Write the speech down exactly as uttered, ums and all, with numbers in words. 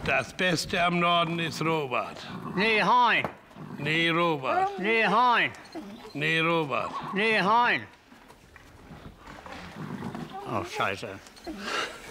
Das Beste am Norden ist Robert. Nee, Hein. Nee, Robert. Nee, Hein. Nee, Robert. Nee, Hein. Oh, Scheiße.